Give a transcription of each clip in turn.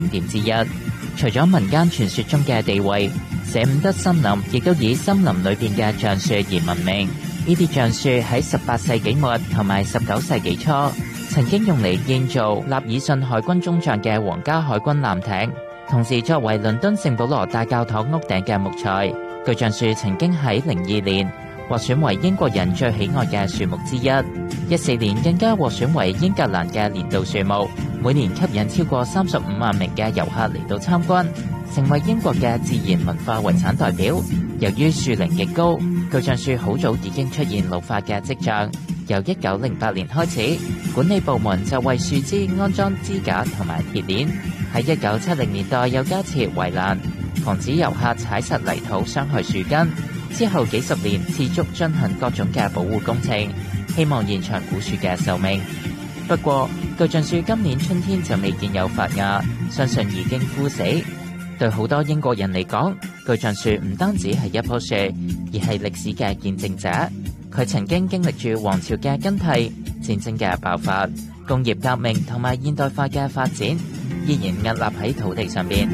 點之一。除咗民間傳說中嘅地位，舍伍德森林亦都以森林裏邊嘅橡樹而聞名。呢啲橡樹喺18世紀末同埋19世紀初，曾經用嚟建造納爾遜海軍中將嘅皇家海軍艦艇，同時作為倫敦聖保羅大教堂屋頂嘅木材。巨橡樹曾經喺02年獲選為英國人最喜愛嘅樹木之一，14年更加獲選為英格蘭嘅年度樹木，每年吸引超過35萬名嘅遊客嚟到參觀，成為英國嘅自然文化遺產代表。由於樹齡極高，巨橡樹好早已經出現老化嘅跡象。由1908年開始，管理部門就為樹枝安裝支架同埋鐵鏈，喺1970年代又加設圍欄，防止遊客踩實泥土傷害樹根。之後幾十年持續進行各種嘅保護工程，希望延長古樹嘅壽命。不過，巨橡樹今年春天就未見有發芽，相信已經枯死。對好多英國人嚟講，巨橡樹唔單止係一棵樹，而係歷史嘅見證者。佢曾經經歷住王朝嘅更替、戰爭嘅爆發、工業革命同埋現代化嘅發展，依然屹立喺土地上邊。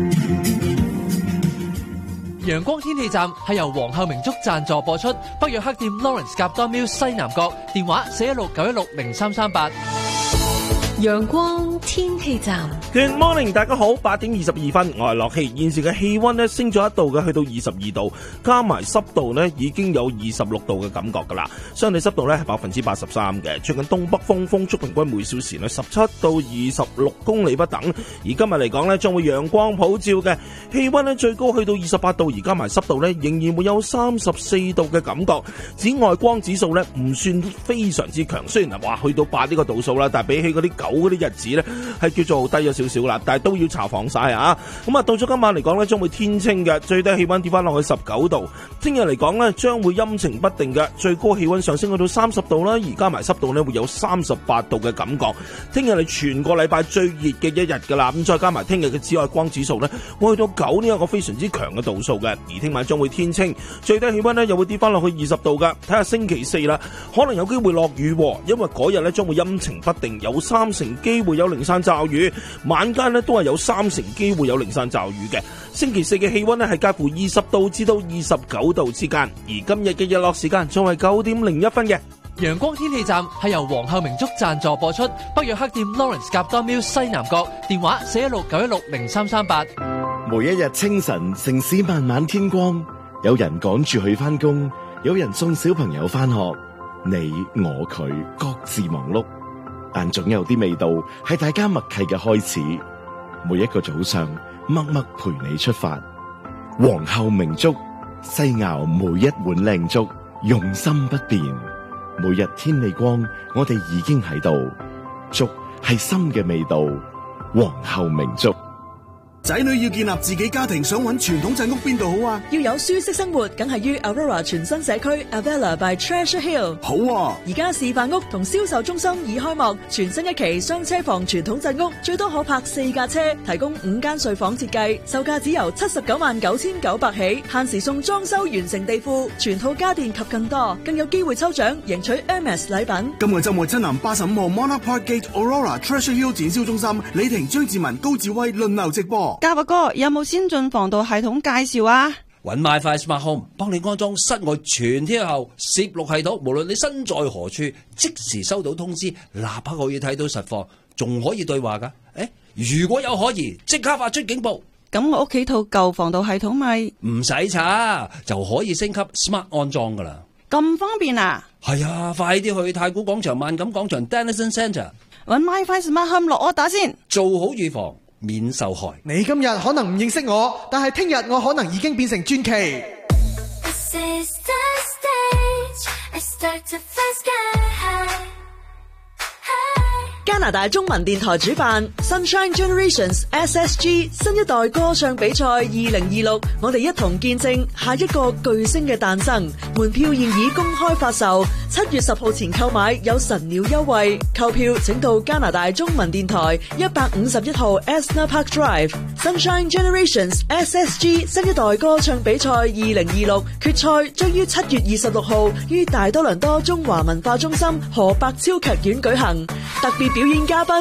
陽光天氣站係由皇后明燭贊助播出，北約克店 Lawrence 甲多廟西南角，電話416-916-0338。 陽光天氣站 Good morning， 大家好，8點22分，我係樂希。現時嘅氣溫呢升咗1度嘅，去到22度，加埋濕度呢已經有26度嘅感覺噶啦。相對濕度呢係83%嘅。最近東北風速平均每小時呢17到26公里不等。而今日嚟講呢，將會陽光普照嘅，氣溫呢最高去到28度，而加埋濕度呢仍然會有34度嘅感覺。紫外光指數呢唔算非常之強，雖然話去到8呢個度數啦，但係比起嗰啲嗰啲日子呢係叫做低咗少少啦，但係都要搽防曬啊！咁啊，到咗今晚嚟講呢，將會天清嘅，最低氣溫跌翻落去19度。聽日嚟講呢，將會陰晴不定嘅，最高氣溫上升去到30度啦，而加埋濕度呢會有38度嘅感覺。聽日係全個禮拜最熱嘅一日噶啦，咁再加埋聽日嘅紫外光指數呢，會去到9呢一個非常之強嘅度數嘅。而聽晚將會天清，最低氣溫呢又會跌翻落去20度噶。睇下星期4啦，可能有機會落雨，因為嗰日呢將會陰晴不定，有30%機會有零散驟雨，晚間呢都係有30%機會有零散驟雨嘅。星期4嘅氣溫呢係介乎20度至到29度之間，而今日嘅日落時間仲係9點01分嘅。 陽光天氣站係由皇后明燭贊助播出，北約克店 Lawrence 甲多廟西南角，電話416-916-0338。 每一日清晨，城市慢慢天光，有人趕住去返工，有人送小朋友返學，你我佢各自忙碌。但總有啲味道係大家默契嘅開始，每一個早上默默陪你出發。皇后明燭，細熬每一碗靚粥，用心不變。每日天未光，我哋已經喺度。粥係心嘅味道，皇后明燭。 仔女要建立自己家庭，想揾傳統鎮屋邊度好啊？ 要有舒適生活，梗係於 Aurora 全新社區 Avella by Treasure Hill。 好啊！ 而家示範屋同銷售中心已開幕，全新一期雙車房傳統鎮屋，最多可泊4架車，提供5間睡房設計，售價只由799900起，限時送裝修完成地庫、全套家電及更多，更有機會抽獎贏取 Hermes 禮品。 今個週末親臨85號 Monarch Park Gate Aurora Treasure Hill 展銷中心，李婷、張志文、高志威輪流直播。 嘉伯哥，有冇先進防盜系統介紹啊？ 搵 MiFi Smart Home 幫你安裝室外全天候攝錄系統，無論你身在何處，即時收到通知，立刻可以睇到實況，仲可以對話噶。如果有可疑，即刻發出警報。 咁我屋企套舊防盜系統咪唔使查，就可以升級 Smart 安裝噶啦。 咁方便啊？ 係啊，快啲去太古廣場、萬錦廣場 Dennison Centre 搵 MiFi Smart Home 落柯打先， 做好預防，免受害。 你今日可能唔認識我，但係聽日我可能已經變成傳奇。 加拿大中文電台主辦 Sunshine Generations SSG 新一代歌唱比賽2026，我哋一同見證下一個巨星嘅誕生。門票現已公開發售，7月10號前購買有神鳥優惠。購票請到加拿大中文電台151號 Esner Park Drive。Sunshine Generations SSG 新一代歌唱比賽2026決賽將於7月26號於大多倫多中華文化中心何伯超劇院舉行，特別表演嘉賓